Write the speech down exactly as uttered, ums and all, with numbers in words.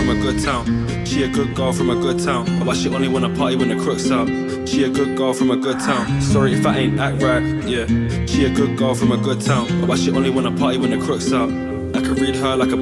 from a good town. She a good girl from a good town. But she only wanna party when the crook's out. She a good girl from a good town. Sorry if I ain't act right, yeah. She a good girl from a good town. But she only wanna party when the crook's out. I could read her like a